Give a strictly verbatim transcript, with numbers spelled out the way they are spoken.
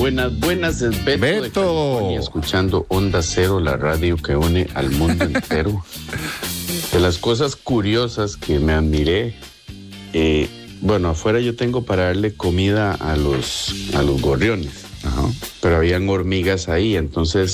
Buenas, buenas, es Beto, Beto. de California, escuchando Onda Cero, la radio que une al mundo entero. De las cosas curiosas que me admiré, eh, bueno, afuera yo tengo para darle comida a los, a los gorriones. Ajá. Pero habían hormigas ahí, entonces